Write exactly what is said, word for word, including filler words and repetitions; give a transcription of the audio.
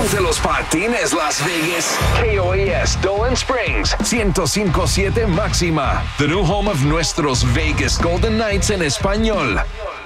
de los patines Las Vegas. K O A S Dolan Springs, ciento cinco punto siete máxima. The new home of nuestros Vegas Golden Knights en español.